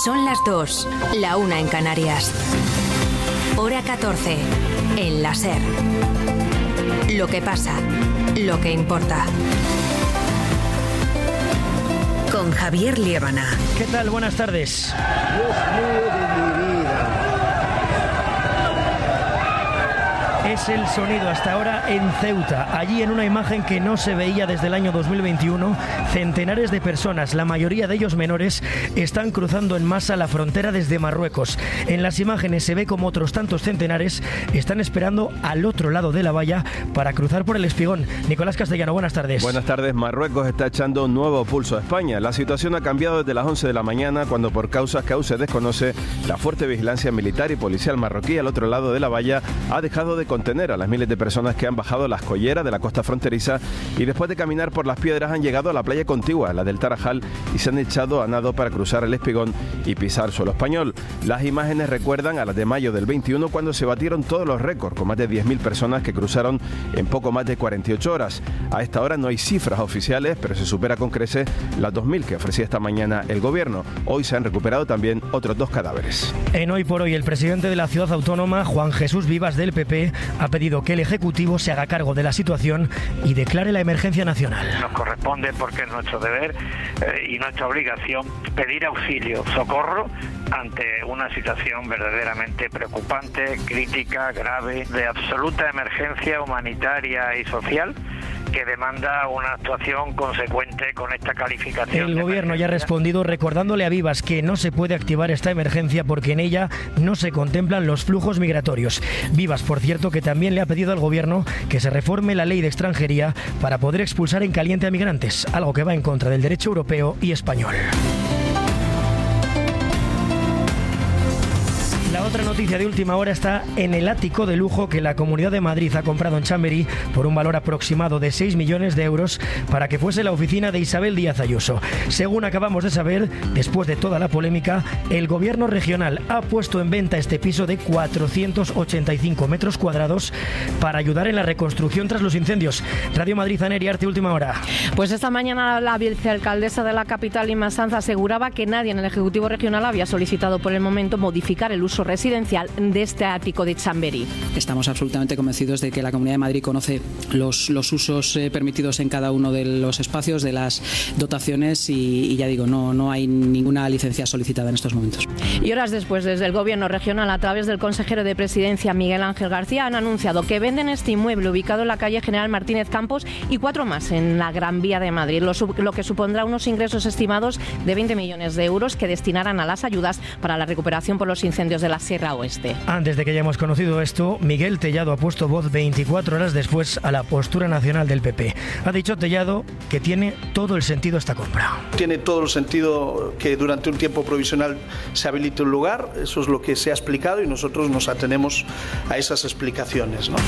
Son las 2, la 1 en Canarias. Hora 14, en la SER. Lo que pasa, lo que importa. Con Javier Liébana. ¿Qué tal? Buenas tardes. Dios mío de mi vida. Es el sonido hasta ahora en Ceuta. Allí, en una imagen que no se veía desde el año 2021, centenares de personas, la mayoría de ellos menores, están cruzando en masa la frontera desde Marruecos. En las imágenes se ve como otros tantos centenares están esperando al otro lado de la valla para cruzar por el Espigón. Nicolás Castellano, buenas tardes. Buenas tardes. Marruecos está echando un nuevo pulso a España. La situación ha cambiado desde las 11 de la mañana, cuando por causas que aún se desconoce, la fuerte vigilancia militar y policial marroquí al otro lado de la valla ha dejado de contener a las miles de personas que han bajado las colleras de la costa fronteriza y después de caminar por las piedras han llegado a la playa contigua, la del Tarajal, y se han echado a nado para cruzar el Espigón y pisar suelo español. Las imágenes recuerdan a las de mayo del 21, cuando se batieron todos los récords, con más de 10.000 personas que cruzaron en poco más de 48 horas. A esta hora no hay cifras oficiales, pero se supera con creces las 2.000 que ofrecía esta mañana el gobierno. Hoy se han recuperado también otros 2 cadáveres. En Hoy por Hoy, el presidente de la ciudad autónoma, Juan Jesús Vivas, del PP, ha pedido que el Ejecutivo se haga cargo de la situación y declare la emergencia nacional. Nos corresponde, porque es nuestro deber y nuestra obligación, pedir auxilio, socorro ante una situación verdaderamente preocupante, crítica, grave, de absoluta emergencia humanitaria y social, que demanda una actuación consecuente con esta calificación. El gobierno ya ha respondido recordándole a Vivas que no se puede activar esta emergencia porque en ella no se contemplan los flujos migratorios. Vivas, por cierto, que también le ha pedido al gobierno que se reforme la ley de extranjería para poder expulsar en caliente a migrantes, algo que va en contra del derecho europeo y español. La otra noticia de última hora está en el ático de lujo que la Comunidad de Madrid ha comprado en Chamberí por un valor aproximado de 6 millones de euros para que fuese la oficina de Isabel Díaz Ayuso. Según acabamos de saber, después de toda la polémica, el gobierno regional ha puesto en venta este piso de 485 metros cuadrados para ayudar en la reconstrucción tras los incendios. Radio Madrid, Aneria Arte, última hora. Pues esta mañana la vicealcaldesa de la capital, Inma Sanz, aseguraba que nadie en el Ejecutivo Regional había solicitado por el momento modificar el uso residencial de este ático de Chamberí. Estamos absolutamente convencidos de que la Comunidad de Madrid conoce los usos permitidos en cada uno de los espacios, de las dotaciones y ya digo, no hay ninguna licencia solicitada en estos momentos. Y horas después, desde el Gobierno regional, a través del consejero de Presidencia, Miguel Ángel García, han anunciado que venden este inmueble ubicado en la calle General Martínez Campos y 4 más en la Gran Vía de Madrid, lo que supondrá unos ingresos estimados de 20 millones de euros que destinarán a las ayudas para la recuperación por los incendios de la Sierra Oeste. Antes de que hayamos conocido esto, Miguel Tellado ha puesto voz 24 horas después a la postura nacional del PP. Ha dicho Tellado que tiene todo el sentido esta compra. Tiene todo el sentido que durante un tiempo provisional se habilite un lugar, eso es lo que se ha explicado y nosotros nos atenemos a esas explicaciones, ¿no?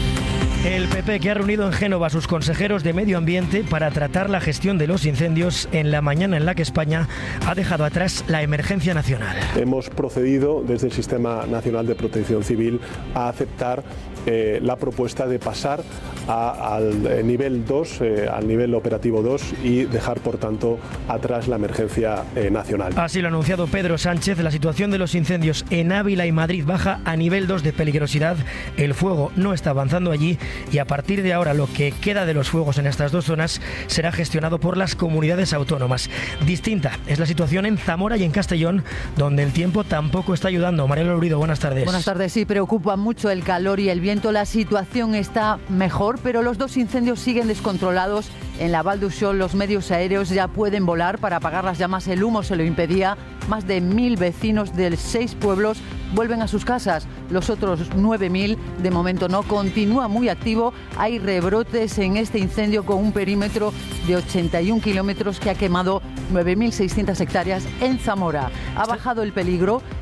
El PP, que ha reunido en Génova a sus consejeros de Medio Ambiente para tratar la gestión de los incendios en la mañana en la que España ha dejado atrás la emergencia nacional. Hemos procedido desde el Sistema Nacional de Protección Civil a aceptar la propuesta de pasar al nivel 2, al nivel operativo 2 y dejar, por tanto, atrás la emergencia nacional. Así lo ha anunciado Pedro Sánchez. La situación de los incendios en Ávila y Madrid baja a nivel 2 de peligrosidad. El fuego no está avanzando allí y a partir de ahora lo que queda de los fuegos en estas dos zonas será gestionado por las comunidades autónomas. Distinta es la situación en Zamora y en Castellón, donde el tiempo tampoco está ayudando. Mariela Lurido, buenas tardes. Buenas tardes. Sí, preocupa mucho el calor y el viento. La situación está mejor, pero los 2 incendios siguen descontrolados. En la Val d'Uixó los medios aéreos ya pueden volar para apagar las llamas. El humo se lo impedía. Más de 1.000 vecinos de 6 pueblos vuelven a sus casas. Los otros 9.000 de momento no. Continúa muy activo. Hay rebrotes en este incendio con un perímetro de 81 kilómetros que ha quemado 9.600 hectáreas en Zamora. Ha bajado el peligro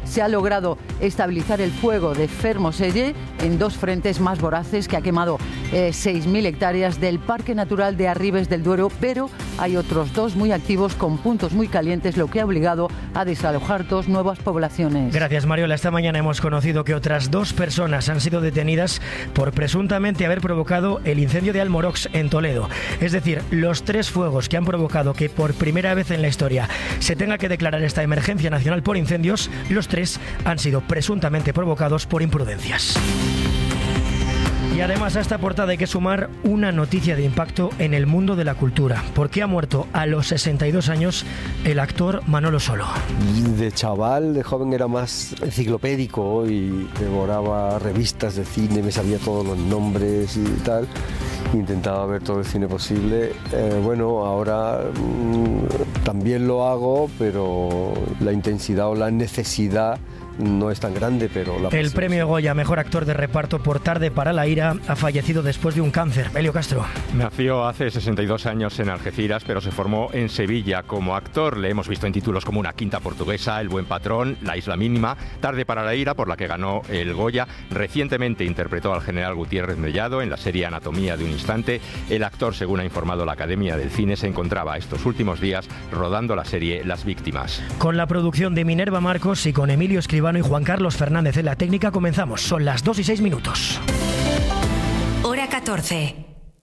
se ha logrado estabilizar el fuego de Fermoselle en 2 frentes más voraces que ha quemado 6.000 hectáreas del Parque Natural de Arribes del Duero, pero hay otros 2 muy activos con puntos muy calientes, lo que ha obligado a desalojar 2 nuevas poblaciones. Gracias, Mariola. Esta mañana hemos conocido que otras 2 personas han sido detenidas por presuntamente haber provocado el incendio de Almorox en Toledo. Es decir, los 3 fuegos que han provocado que por primera vez en la historia se tenga que declarar esta emergencia nacional por incendios, los 3 han sido presuntamente provocados por imprudencias. Y además a esta portada hay que sumar una noticia de impacto en el mundo de la cultura, porque ha muerto a los 62 años el actor Manolo Solo. De chaval, de joven era más enciclopédico y devoraba revistas de cine, me sabía todos los nombres y tal. Intentaba ver todo el cine posible. Bueno, ahora también lo hago, pero la intensidad o la necesidad no es tan grande, pero la El premio Goya Mejor Actor de Reparto por Tarde para la Ira ha fallecido después de un cáncer. Elio Castro. Nació hace 62 años en Algeciras, pero se formó en Sevilla como actor. Le hemos visto en títulos como Una quinta portuguesa, El buen patrón, La isla mínima, Tarde para la Ira, por la que ganó el Goya. Recientemente interpretó al general Gutiérrez Mellado en la serie Anatomía de un instante. El actor, según ha informado la Academia del Cine, se encontraba estos últimos días rodando la serie Las víctimas. Con la producción de Minerva Marcos y con Emilio Escribano y Juan Carlos Fernández en la técnica comenzamos. Son las 2:06. Hora 14.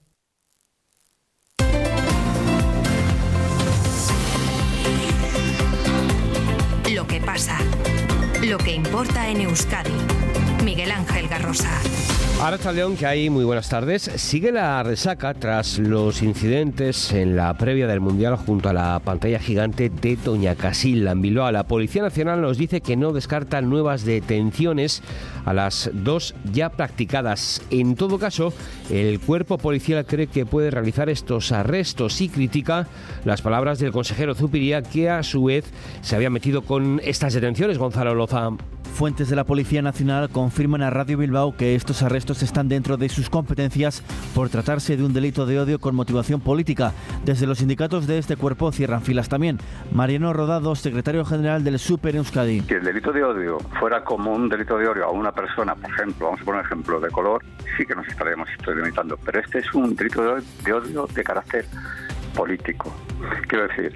Lo que pasa. Lo que importa en Euskadi. Miguel Ángel Garrosa. Arratsaldeon, que hay muy buenas tardes. Sigue la resaca tras los incidentes en la previa del Mundial junto a la pantalla gigante de Doña Casilda en Bilbao. La Policía Nacional nos dice que no descarta nuevas detenciones a las 2 ya practicadas. En todo caso, el cuerpo policial cree que puede realizar estos arrestos y critica las palabras del consejero Zupiria, que a su vez se había metido con estas detenciones. Gonzalo Loza. Fuentes de la Policía Nacional confirman a Radio Bilbao que estos arrestos están dentro de sus competencias por tratarse de un delito de odio con motivación política. Desde los sindicatos de este cuerpo cierran filas también. Mariano Rodado, secretario general del Super Euskadi. Si el delito de odio fuera como un delito de odio a una persona, por ejemplo, vamos a poner un ejemplo de color, sí que nos estaríamos limitando. Pero este es un delito de odio de carácter político. Quiero decir,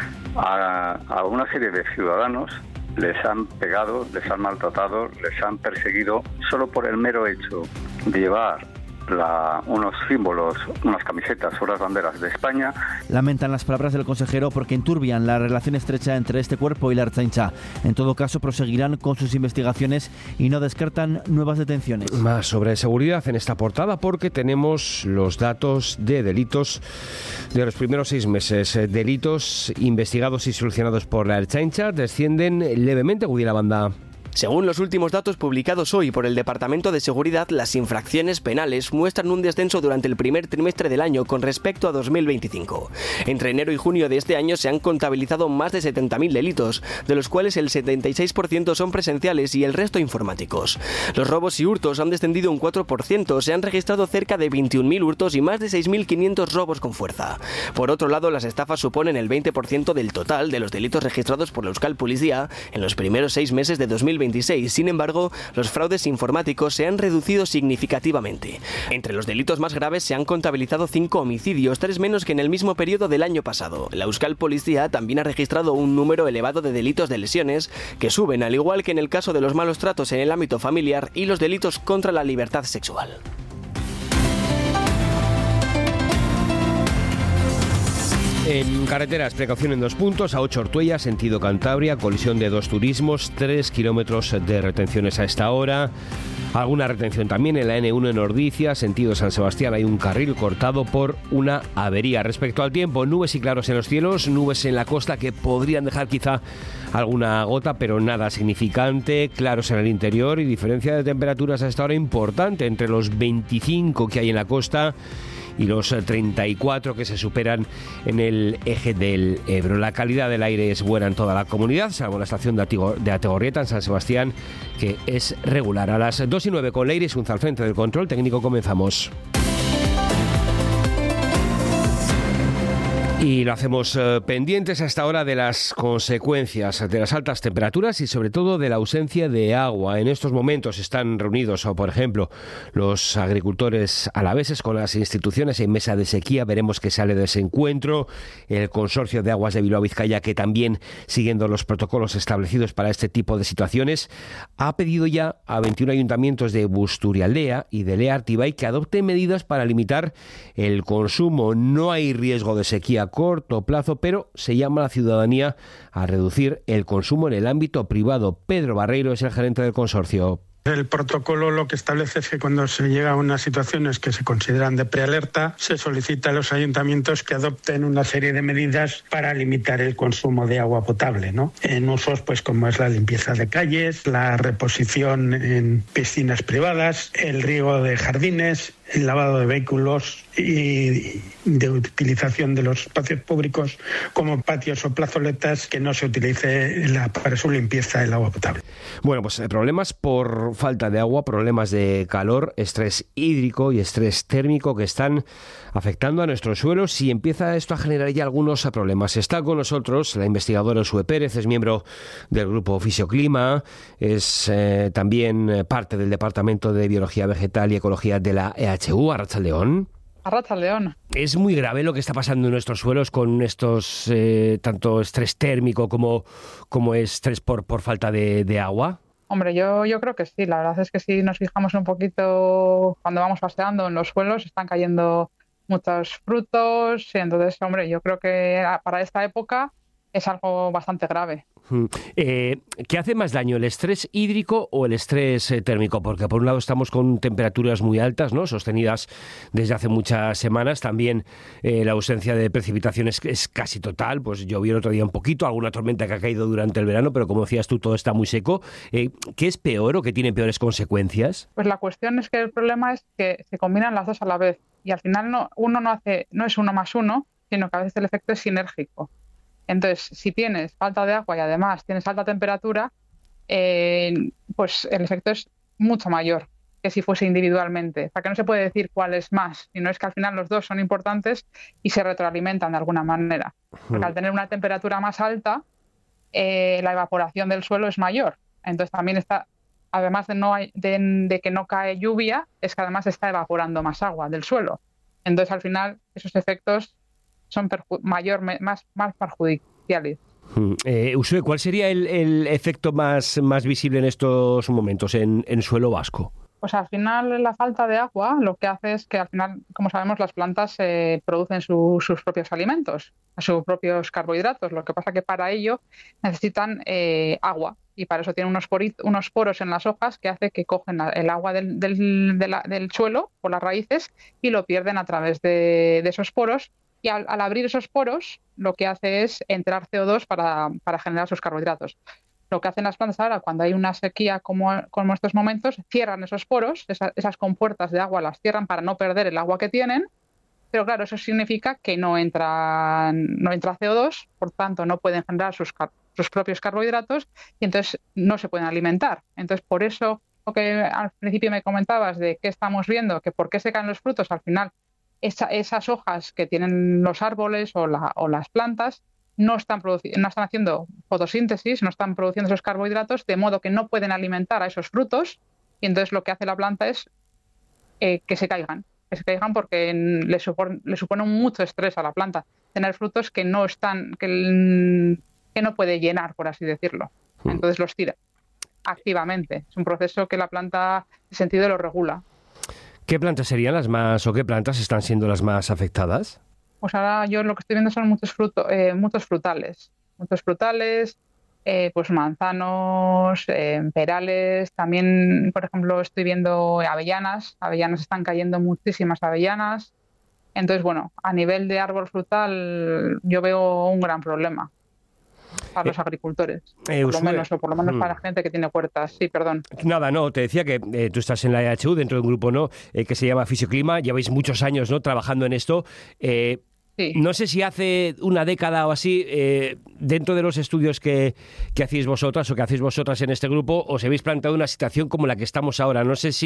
a una serie de ciudadanos les han pegado, les han maltratado, les han perseguido solo por el mero hecho de llevar unos símbolos, unas camisetas o las banderas de España. Lamentan las palabras del consejero porque enturbian la relación estrecha entre este cuerpo y la Ertzaintza. En todo caso, proseguirán con sus investigaciones y no descartan nuevas detenciones. Más sobre seguridad en esta portada porque tenemos los datos de delitos de los primeros 6 meses. Delitos investigados y solucionados por la Ertzaintza descienden levemente. Gudila Banda. Según los últimos datos publicados hoy por el Departamento de Seguridad, las infracciones penales muestran un descenso durante el primer trimestre del año con respecto a 2025. Entre enero y junio de este año se han contabilizado más de 70.000 delitos, de los cuales el 76% son presenciales y el resto informáticos. Los robos y hurtos han descendido un 4%, se han registrado cerca de 21.000 hurtos y más de 6.500 robos con fuerza. Por otro lado, las estafas suponen el 20% del total de los delitos registrados por la Euskal Policía en los primeros 6 meses de 2026. Sin embargo, los fraudes informáticos se han reducido significativamente. Entre los delitos más graves se han contabilizado 5 homicidios, 3 menos que en el mismo periodo del año pasado. La Euskal Policía también ha registrado un número elevado de delitos de lesiones que suben, al igual que en el caso de los malos tratos en el ámbito familiar y los delitos contra la libertad sexual. En carreteras, precaución en 2 puntos, A8 Ortuella, sentido Cantabria, colisión de 2 turismos, 3 kilómetros de retenciones a esta hora. Alguna retención también en la N1 en Ordizia, sentido San Sebastián, hay un carril cortado por una avería. Respecto al tiempo, nubes y claros en los cielos, nubes en la costa que podrían dejar quizá alguna gota, pero nada significante, claros en el interior y diferencia de temperaturas a esta hora importante entre los 25 que hay en la costa y los 34 que se superan en el eje del Ebro. La calidad del aire es buena en toda la comunidad, salvo la estación de Ategorrieta en San Sebastián, que es regular. A las 2:09 con Leiris Unza al frente del control técnico comenzamos. Y lo hacemos pendientes hasta ahora de las consecuencias de las altas temperaturas y sobre todo de la ausencia de agua. En estos momentos están reunidos, por ejemplo, los agricultores alaveses con las instituciones en mesa de sequía. Veremos qué sale de ese encuentro. El Consorcio de Aguas de Bilbao-Vizcaya, que también, siguiendo los protocolos establecidos para este tipo de situaciones, ha pedido ya a 21 ayuntamientos de Busturialdea y de Lea Artibay que adopten medidas para limitar el consumo. No hay riesgo de sequía a corto plazo, pero se llama a la ciudadanía a reducir el consumo en el ámbito privado. Pedro Barreiro es el gerente del consorcio. El protocolo lo que establece es que cuando se llega a unas situaciones que se consideran de prealerta, se solicita a los ayuntamientos que adopten una serie de medidas para limitar el consumo de agua potable, ¿no? En usos pues como es la limpieza de calles, la reposición en piscinas privadas, el riego de jardines, el lavado de vehículos y de utilización de los espacios públicos como patios o plazoletas, que no se utilice para su limpieza el agua potable. Bueno, pues problemas por falta de agua, problemas de calor, estrés hídrico y estrés térmico que están afectando a nuestros suelos, y empieza esto a generar ya algunos problemas. Está con nosotros la investigadora Uxue Pérez, es miembro del grupo Fisioclima, es también parte del Departamento de Biología Vegetal y Ecología de la EHU. Arratsaldeón. Arratsaldeón. ¿Es muy grave lo que está pasando en nuestros suelos con estos tanto estrés térmico como estrés por falta de agua? Hombre, yo creo que sí. La verdad es que si nos fijamos un poquito cuando vamos paseando en los suelos, están cayendo muchos frutos. Entonces, hombre, yo creo que para esta época es algo bastante grave. ¿Qué hace más daño, el estrés hídrico o el estrés térmico? Porque por un lado estamos con temperaturas muy altas, ¿no?, sostenidas desde hace muchas semanas. También la ausencia de precipitaciones es casi total. Pues llovió el otro día un poquito, alguna tormenta que ha caído durante el verano, pero como decías tú, todo está muy seco. ¿Qué es peor o qué tiene peores consecuencias? Pues la cuestión es que el problema es que se combinan las dos a la vez y al final no es 1 más 1, sino que a veces el efecto es sinérgico. Entonces, si tienes falta de agua y además tienes alta temperatura, pues el efecto es mucho mayor que si fuese individualmente. O sea, que no se puede decir cuál es más, sino es que al final los dos son importantes y se retroalimentan de alguna manera. Porque al tener una temperatura más alta, la evaporación del suelo es mayor. Entonces también está, además de que no cae lluvia, es que además está evaporando más agua del suelo. Entonces al final esos efectos son más perjudiciales. Uxue, ¿cuál sería el efecto más visible en estos momentos en suelo vasco? Pues al final la falta de agua lo que hace es que al final, como sabemos, las plantas producen sus propios alimentos, sus propios carbohidratos. Lo que pasa que para ello necesitan agua, y para eso tienen unos poros en las hojas que hace que cogen el agua del suelo por las raíces y lo pierden a través de esos poros. Y al abrir esos poros, lo que hace es entrar CO2 para generar sus carbohidratos. Lo que hacen las plantas ahora, cuando hay una sequía como estos momentos, cierran esos poros, esas compuertas de agua las cierran para no perder el agua que tienen, pero claro, eso significa que no entra CO2, por tanto no pueden generar sus propios carbohidratos y entonces no se pueden alimentar. Entonces, por eso, lo que al principio me comentabas de qué estamos viendo, que por qué se caen los frutos, al final esas hojas que tienen los árboles o las plantas no están haciendo fotosíntesis, no están produciendo esos carbohidratos, de modo que no pueden alimentar a esos frutos, y entonces lo que hace la planta es que se caigan porque le supone mucho estrés a la planta tener frutos que no puede llenar, por así decirlo. Entonces los tira activamente. Es un proceso que la planta, en sentido, lo regula. ¿Qué plantas serían las más, o qué plantas están siendo las más afectadas? Pues ahora yo lo que estoy viendo son muchos frutales. Muchos frutales, pues manzanos, perales. También, por ejemplo, estoy viendo avellanas. Están cayendo muchísimas avellanas. Entonces, bueno, a nivel de árbol frutal yo veo un gran problema para los agricultores, por lo menos para la gente que tiene huertas. Sí, perdón. Nada, no, te decía que tú estás en la EHU, dentro de un grupo, ¿no?, que se llama Fisioclima. Lleváis muchos años, ¿no?, trabajando en esto. Sí. No sé si hace una década o así, dentro de los estudios que hacéis vosotras o que hacéis vosotras en este grupo, os habéis planteado una situación como la que estamos ahora. No sé si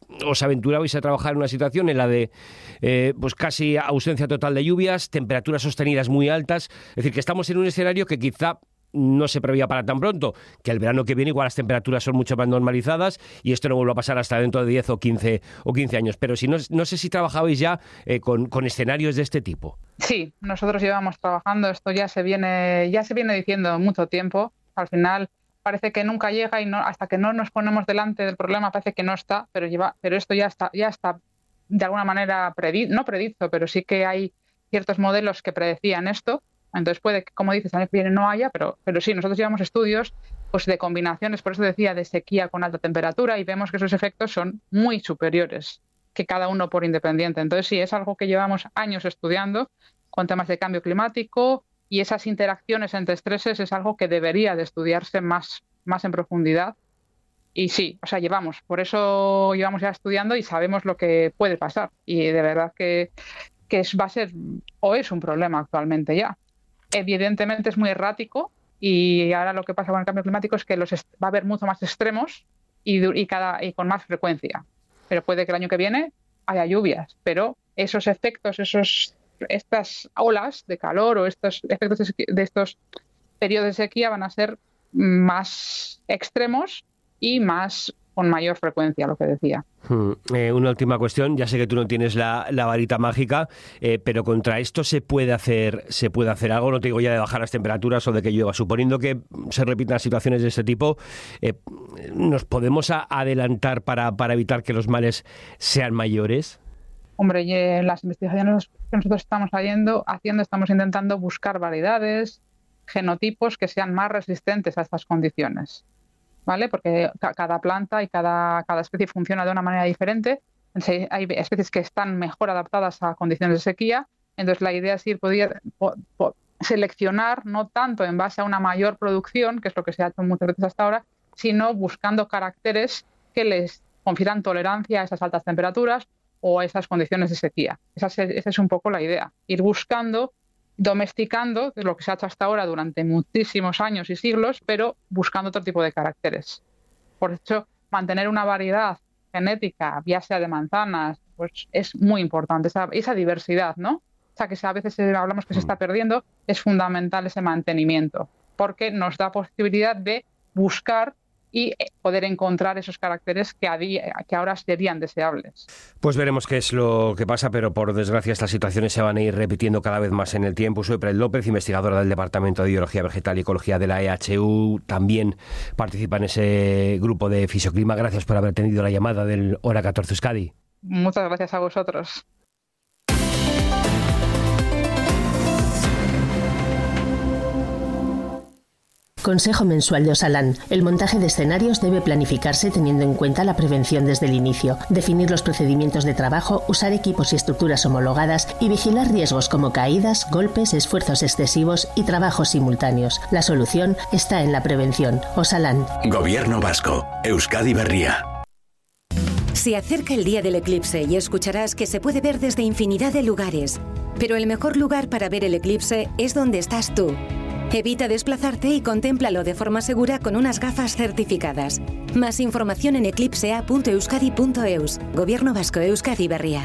os aventurabais a trabajar en una situación en la de pues casi ausencia total de lluvias, temperaturas sostenidas muy altas. Es decir, que estamos en un escenario que quizá no se preveía para tan pronto, que el verano que viene igual las temperaturas son mucho más normalizadas y esto no vuelve a pasar hasta dentro de 10 o 15 años. Pero si no sé si trabajabais ya con escenarios de este tipo. Sí, nosotros llevamos trabajando, esto ya se viene diciendo mucho tiempo. Al final parece que nunca llega y hasta que no nos ponemos delante del problema parece que no está, pero esto ya está de alguna manera no predicho, pero sí que hay ciertos modelos que predecían esto. Entonces puede que, como dices, el año que viene no haya, pero sí, nosotros llevamos estudios pues de combinaciones, por eso decía, de sequía con alta temperatura y vemos que esos efectos son muy superiores que cada uno por independiente. Entonces sí, es algo que llevamos años estudiando con temas de cambio climático y esas interacciones entre estreses es algo que debería de estudiarse más en profundidad. Y sí, o sea, por eso llevamos ya estudiando y sabemos lo que puede pasar. Y de verdad que va a ser o es un problema actualmente ya. Evidentemente es muy errático y ahora lo que pasa con el cambio climático es que va a haber mucho más extremos y con más frecuencia. Pero puede que el año que viene haya lluvias, pero esos efectos, estas olas de calor o estos efectos de estos periodos de sequía van a ser más extremos y con mayor frecuencia, lo que decía. Una última cuestión, ya sé que tú no tienes la varita mágica, pero contra esto se puede hacer algo, no te digo ya de bajar las temperaturas o de que llueva, suponiendo que se repitan situaciones de este tipo, ¿nos podemos adelantar para evitar que los males sean mayores? Hombre, en las investigaciones que nosotros estamos haciendo, estamos intentando buscar variedades, genotipos que sean más resistentes a estas condiciones. ¿Vale? Porque cada planta y cada especie funciona de una manera diferente. Hay especies que están mejor adaptadas a condiciones de sequía. Entonces la idea es poder seleccionar no tanto en base a una mayor producción, que es lo que se ha hecho muchas veces hasta ahora, sino buscando caracteres que les confieran tolerancia a esas altas temperaturas o a esas condiciones de sequía. Esa es un poco la idea. Ir buscando, domesticando, que es lo que se ha hecho hasta ahora durante muchísimos años y siglos, pero buscando otro tipo de caracteres. Por eso, mantener una variedad genética, ya sea de manzanas, pues es muy importante, esa diversidad, ¿no? O sea, que a veces hablamos que se está perdiendo, es fundamental ese mantenimiento, porque nos da posibilidad de buscar y poder encontrar esos caracteres que ahora serían deseables. Pues veremos qué es lo que pasa, pero por desgracia estas situaciones se van a ir repitiendo cada vez más en el tiempo. Soy Pérez López, investigadora del Departamento de Biología Vegetal y Ecología de la EHU. También participa en ese grupo de Fisioclima. Gracias por haber atendido la llamada del Hora 14 Euskadi. Muchas gracias a vosotros. Consejo mensual de Osalan. El montaje de escenarios debe planificarse teniendo en cuenta la prevención desde el inicio, definir los procedimientos de trabajo, usar equipos y estructuras homologadas y vigilar riesgos como caídas, golpes, esfuerzos excesivos y trabajos simultáneos. La solución está en la prevención. Osalan. Gobierno vasco. Euskadi Berria. Se acerca el día del eclipse y escucharás que se puede ver desde infinidad de lugares. Pero el mejor lugar para ver el eclipse es donde estás tú. Evita desplazarte y contémplalo de forma segura con unas gafas certificadas. Más información en eclipsea.euskadi.eus. Gobierno vasco, Euskadi Berria.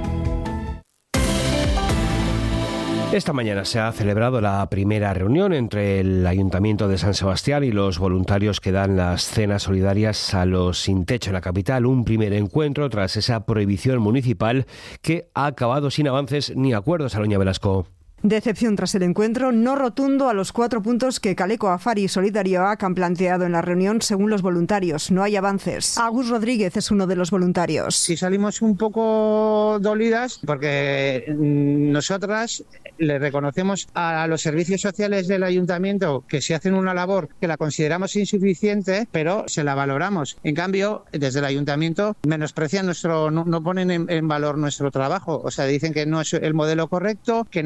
Esta mañana se ha celebrado la primera reunión entre el Ayuntamiento de San Sebastián y los voluntarios que dan las cenas solidarias a los sin techo en la capital. Un primer encuentro tras esa prohibición municipal que ha acabado sin avances ni acuerdos. Aloña Velasco. Decepción tras el encuentro, no rotundo a los 4 puntos que Caleco Afari y Solidarioak han planteado en la reunión según los voluntarios. No hay avances. Agus Rodríguez es uno de los voluntarios. Sí, salimos un poco dolidas porque nosotras le reconocemos a los servicios sociales del ayuntamiento que se hacen una labor que la consideramos insuficiente, pero se la valoramos. En cambio, desde el ayuntamiento menosprecian no ponen en valor nuestro trabajo. O sea, dicen que no es el modelo correcto, que no hacemos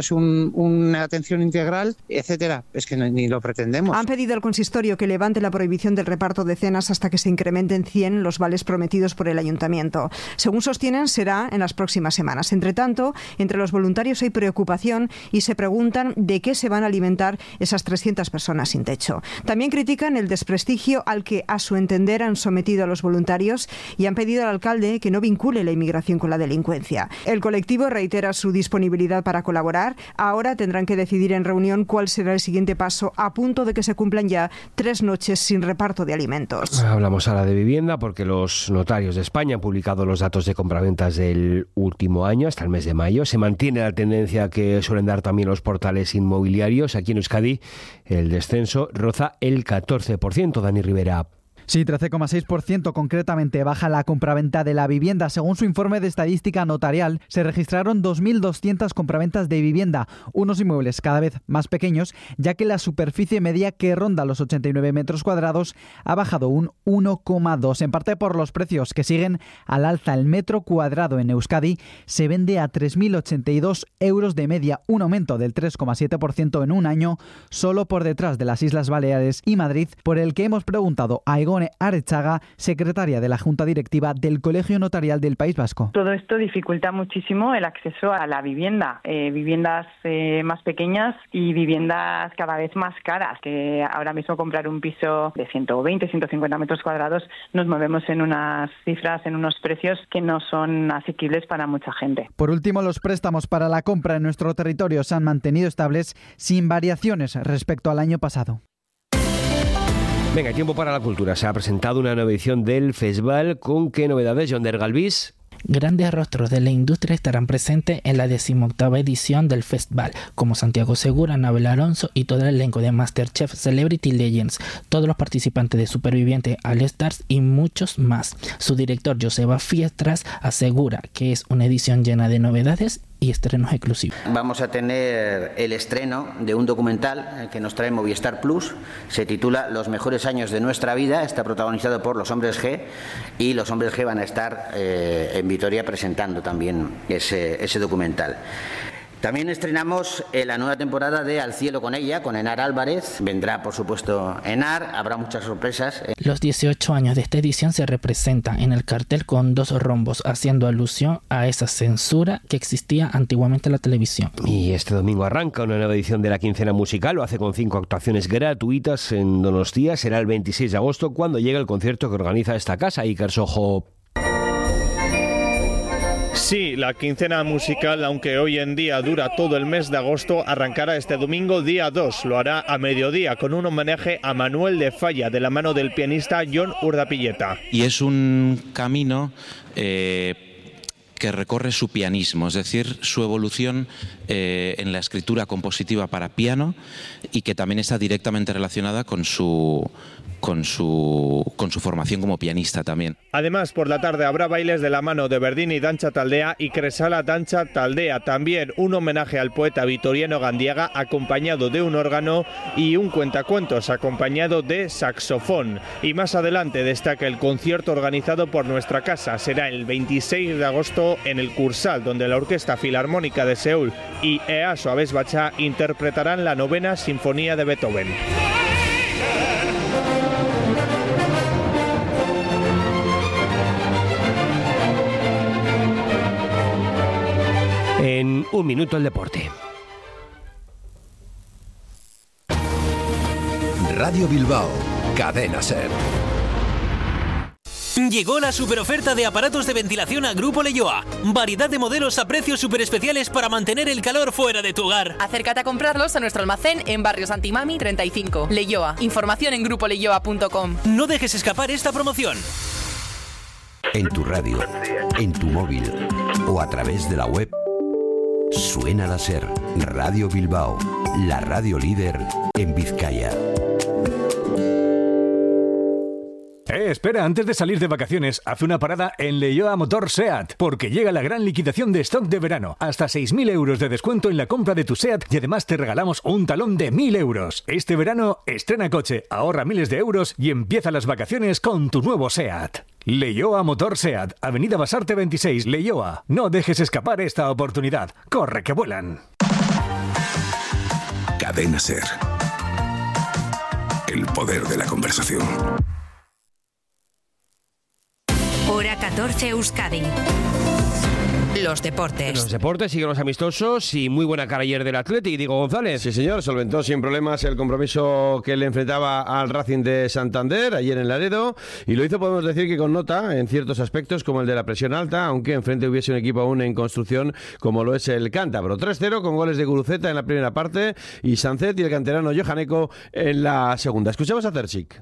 necesitamos una atención integral, etcétera. Es que ni lo pretendemos. Han pedido al consistorio que levante la prohibición del reparto de cenas hasta que se incrementen 100 los vales prometidos por el ayuntamiento. Según sostienen, será en las próximas semanas. Entre tanto, entre los voluntarios hay preocupación y se preguntan de qué se van a alimentar esas 300 personas sin techo. También critican el desprestigio al que, a su entender, han sometido a los voluntarios y han pedido al alcalde que no vincule la inmigración con la delincuencia. El colectivo reitera su disponibilidad para colaborar. Ahora tendrán que decidir en reunión cuál será el siguiente paso, a punto de que se cumplan ya 3 noches sin reparto de alimentos. Hablamos ahora de vivienda porque los notarios de España han publicado los datos de compraventas del último año hasta el mes de mayo. Se mantiene la tendencia que suelen dar también los portales inmobiliarios. Aquí en Euskadi el descenso roza el 14%. Dani Rivera. Sí, 13,6% concretamente baja la compraventa de la vivienda. Según su informe de estadística notarial, se registraron 2.200 compraventas de vivienda, unos inmuebles cada vez más pequeños, ya que la superficie media, que ronda los 89 metros cuadrados, ha bajado un 1,2%, en parte por los precios que siguen al alza. El metro cuadrado en Euskadi se vende a 3.082 euros de media, un aumento del 3,7% en un año, solo por detrás de las Islas Baleares y Madrid, por el que hemos preguntado a Egone Arechaga, secretaria de la Junta Directiva del Colegio Notarial del País Vasco. Todo esto dificulta muchísimo el acceso a la vivienda, viviendas más pequeñas y viviendas cada vez más caras, que ahora mismo comprar un piso de 120, 150 metros cuadrados nos movemos en unas cifras, en unos precios que no son asequibles para mucha gente. Por último, los préstamos para la compra en nuestro territorio se han mantenido estables sin variaciones respecto al año pasado. Venga, tiempo para la cultura. Se ha presentado una nueva edición del Festival. ¿Con qué novedades, Yonder Galvis? Grandes rostros de la industria estarán presentes en la 18ª edición del Festival, como Santiago Segura, Anabel Alonso y todo el elenco de MasterChef Celebrity Legends, todos los participantes de Superviviente All Stars y muchos más. Su director, Joseba Fiestras, asegura que es una edición llena de novedades y estrenos exclusivos. Vamos a tener el estreno de un documental que nos trae Movistar Plus. Se titula Los mejores años de nuestra vida. Está protagonizado por los Hombres G y los Hombres G van a estar en Vitoria presentando también ese documental. También estrenamos la nueva temporada de Al cielo con ella, con Enar Álvarez. Vendrá, por supuesto, Enar. Habrá muchas sorpresas. Los 18 años de esta edición se representan en el cartel con 2 rombos, haciendo alusión a esa censura que existía antiguamente en la televisión. Y este domingo arranca una nueva edición de la quincena musical. Lo hace con 5 actuaciones gratuitas en Donostia. Será el 26 de agosto cuando llegue el concierto que organiza esta casa, Iker Sojo. Sí, la quincena musical, aunque hoy en día dura todo el mes de agosto, arrancará este domingo día 2. Lo hará a mediodía con un homenaje a Manuel de Falla, de la mano del pianista Jon Urdapilleta. Y es un camino que recorre su pianismo, es decir, su evolución en la escritura compositiva para piano y que también está directamente relacionada con su formación como pianista también. Además, por la tarde habrá bailes de la mano de Berdini Dancha Taldea y Cresala Dancha Taldea. También un homenaje al poeta Vitoriano Gandiaga acompañado de un órgano y un cuentacuentos acompañado de saxofón. Y más adelante destaca el concierto organizado por nuestra casa. Será el 26 de agosto en el Cursal, donde la Orquesta Filarmónica de Seúl y Easo Abesbacha interpretarán la 9ª Sinfonía de Beethoven. En un minuto el deporte. Radio Bilbao, Cadena SER. Llegó la superoferta de aparatos de ventilación a Grupo Leioa. Variedad de modelos a precios super especiales para mantener el calor fuera de tu hogar. Acércate a comprarlos a nuestro almacén en Barrio Santimami 35. Leioa. Información en grupoleioa.com. No dejes escapar esta promoción. En tu radio, en tu móvil o a través de la web, suena la SER. Radio Bilbao, la radio líder en Vizcaya. Espera, antes de salir de vacaciones, haz una parada en Leioa Motor SEAT, porque llega la gran liquidación de stock de verano. Hasta 6.000 euros de descuento en la compra de tu SEAT y además te regalamos un talón de 1.000 euros. Este verano, estrena coche, ahorra miles de euros y empieza las vacaciones con tu nuevo SEAT. Leioa Motor SEAT, Avenida Basarte 26, Leioa. No dejes escapar esta oportunidad. ¡Corre que vuelan! Cadena SER. El poder de la conversación. Hora 14 Euskadi. Los deportes. Los deportes siguen los amistosos y muy buena cara ayer del Athletic, Diego González. Sí, señor, solventó sin problemas el compromiso que le enfrentaba al Racing de Santander ayer en Laredo y lo hizo, podemos decir, que con nota en ciertos aspectos como el de la presión alta, aunque enfrente hubiese un equipo aún en construcción como lo es el Cántabro. 3-0 con goles de Guruceta en la primera parte y Sancet y el canterano Johaneko en la segunda. Escuchamos a Terzic.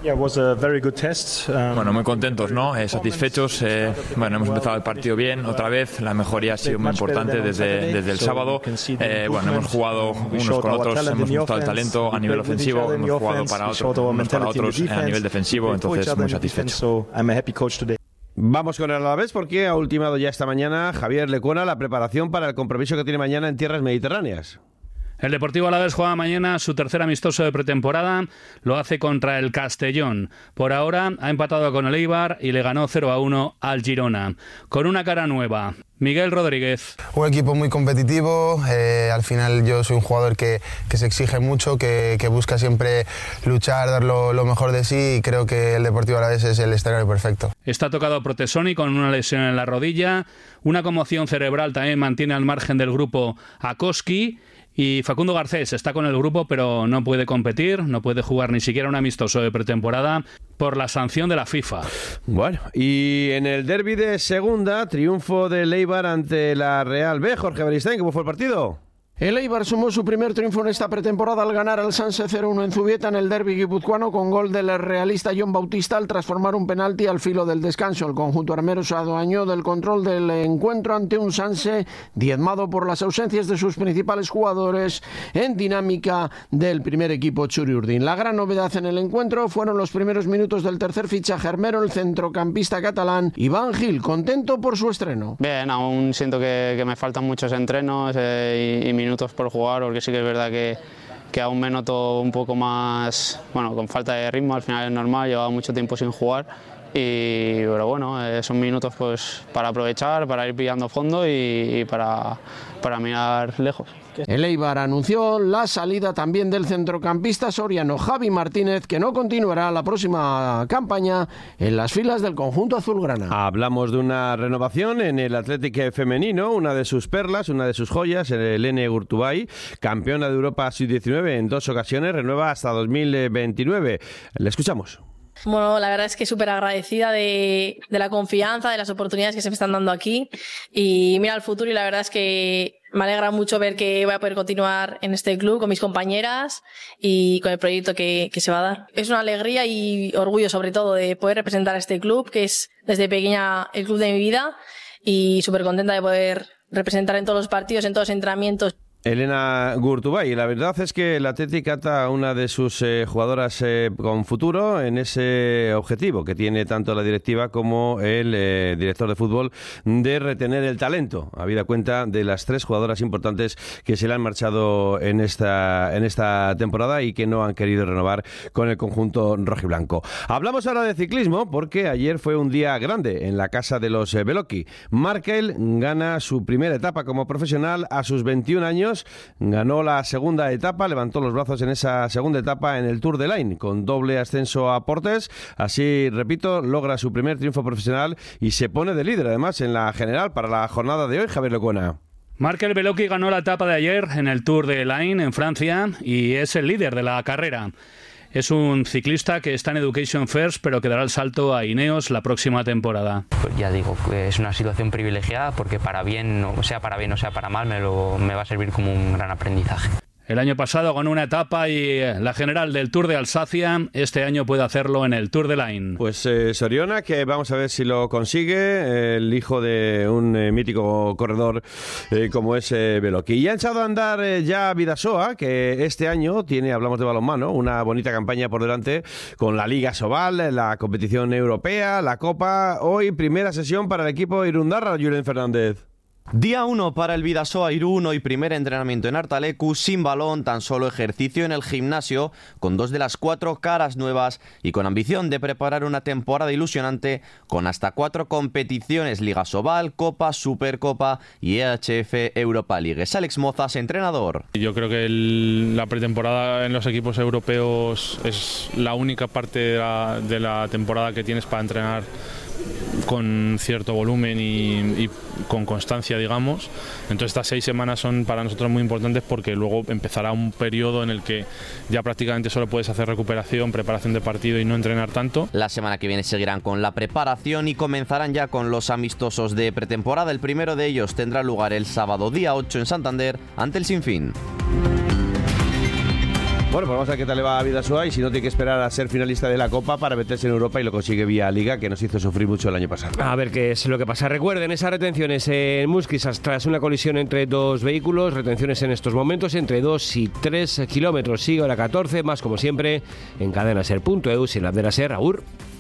Bueno, muy contentos, ¿no? Satisfechos. Bueno, hemos empezado el partido bien, otra vez. La mejoría ha sido muy importante desde el sábado. Bueno, hemos jugado unos con otros, hemos mostrado el talento a nivel ofensivo, hemos jugado para otros a nivel defensivo, entonces muy satisfechos. Vamos con el Alavés porque ha ultimado ya esta mañana Javier Lecuona la preparación para el compromiso que tiene mañana en tierras mediterráneas. El Deportivo Alavés juega mañana su tercer amistoso de pretemporada, lo hace contra el Castellón. Por ahora ha empatado con el Eibar y le ganó 0-1 al Girona. Con una cara nueva, Miguel Rodríguez. Un equipo muy competitivo, al final yo soy un jugador que se exige mucho, que busca siempre luchar, dar lo mejor de sí y creo que el Deportivo Alavés es el escenario perfecto. Está tocado Protesoni con una lesión en la rodilla, una conmoción cerebral también mantiene al margen del grupo a Koski. Y Facundo Garcés está con el grupo pero no puede competir, no puede jugar ni siquiera un amistoso de pretemporada por la sanción de la FIFA. Bueno, y en el derbi de segunda, triunfo del Eibar ante la Real B. Jorge Beristain, ¿cómo fue el partido? El Eibar sumó su primer triunfo en esta pretemporada al ganar al Sanse 0-1 en Zubieta en el derbi guipuzcoano con gol del realista Jon Bautista al transformar un penalti al filo del descanso. El conjunto armero se adueñó del control del encuentro ante un Sanse diezmado por las ausencias de sus principales jugadores en dinámica del primer equipo Txuri-Urdin. La gran novedad en el encuentro fueron los primeros minutos del tercer fichaje armero, el centrocampista catalán Iván Gil, contento por su estreno. Bien, aún siento que me faltan muchos entrenos y minutos por jugar, porque sí que es verdad que aún me noto un poco más, bueno, con falta de ritmo, al final es normal, llevaba mucho tiempo sin jugar, pero bueno, son minutos pues para aprovechar, para ir pillando fondo y para mirar lejos. El Eibar anunció la salida también del centrocampista soriano Javi Martínez, que no continuará la próxima campaña en las filas del conjunto azulgrana. Hablamos de una renovación en el Athletic femenino, una de sus perlas, una de sus joyas, el Ene Urtubay, campeona de Europa Sub-19 en 2 ocasiones, renueva hasta 2029. Le escuchamos. Bueno, la verdad es que súper agradecida de la confianza, de las oportunidades que se me están dando aquí y mira al futuro y la verdad es que me alegra mucho ver que voy a poder continuar en este club con mis compañeras y con el proyecto que se va a dar. Es una alegría y orgullo sobre todo de poder representar a este club que es desde pequeña el club de mi vida y súper contenta de poder representar en todos los partidos, en todos los entrenamientos. Elena Gurtubay, la verdad es que el Athletic ata a una de sus jugadoras con futuro en ese objetivo que tiene tanto la directiva como el director de fútbol de retener el talento, habida cuenta de las 3 jugadoras importantes que se le han marchado en esta temporada y que no han querido renovar con el conjunto rojiblanco. Hablamos ahora de ciclismo porque ayer fue un día grande en la casa de los Beloki. Markel gana su primera etapa como profesional a sus 21 años. Ganó la segunda etapa, levantó los brazos en esa segunda etapa en el Tour de Line, con doble ascenso a Portes. Así, repito, logra su primer triunfo profesional y se pone de líder, además, en la general para la jornada de hoy. Javier Lecuona. Markel Beloki ganó la etapa de ayer en el Tour de Line en Francia y es el líder de la carrera. Es un ciclista que está en Education First, pero que dará el salto a Ineos la próxima temporada. Pues ya digo, es una situación privilegiada porque para bien o sea para mal, me va a servir como un gran aprendizaje. El año pasado ganó una etapa y la general del Tour de Alsacia. Este año puede hacerlo en el Tour de Line. Pues Soriona, que vamos a ver si lo consigue, el hijo de un mítico corredor como es Beloki. Y ha echado a andar ya Bidasoa, que este año tiene, hablamos de balonmano, una bonita campaña por delante con la Liga Sobal, la competición europea, la Copa. Hoy primera sesión para el equipo Irundarra, Julen Fernández. Día 1 para el Bidasoa Irún, hoy primer entrenamiento en Artalecu, sin balón, tan solo ejercicio en el gimnasio, con 2 de las 4 caras nuevas y con ambición de preparar una temporada ilusionante con hasta 4 competiciones: Liga Sobal, Copa, Supercopa y EHF Europa League. Es Alex Mozas, entrenador. Yo creo que la pretemporada en los equipos europeos es la única parte de la temporada que tienes para entrenar con cierto volumen y con constancia, digamos. Entonces estas 6 semanas son para nosotros muy importantes, porque luego empezará un periodo en el que ya prácticamente solo puedes hacer recuperación, preparación de partido y no entrenar tanto. La semana que viene seguirán con la preparación y comenzarán ya con los amistosos de pretemporada. El primero de ellos tendrá lugar el sábado día 8 en Santander ante el Sinfín. Bueno, pues vamos a ver qué tal le va a Bidasoa, y si no, tiene que esperar a ser finalista de la Copa para meterse en Europa, y lo consigue vía Liga, que nos hizo sufrir mucho el año pasado. A ver qué es lo que pasa. Recuerden, esas retenciones en Muskis tras una colisión entre 2 vehículos, retenciones en estos momentos entre 2 y 3 kilómetros. Sigue hora 14, más como siempre en cadenaser.eu, sin la de la SER. Agur.